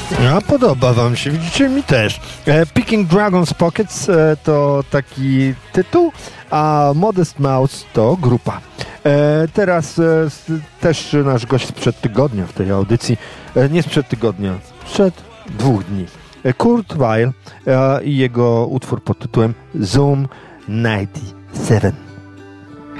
A podoba wam się, widzicie, mi też. Picking Dragon's Pockets to taki tytuł, a Modest Mouse to grupa. Teraz też nasz gość sprzed tygodnia w tej audycji, nie sprzed tygodnia, sprzed 2 dni. Kurt Weill i jego utwór pod tytułem Zoom 97.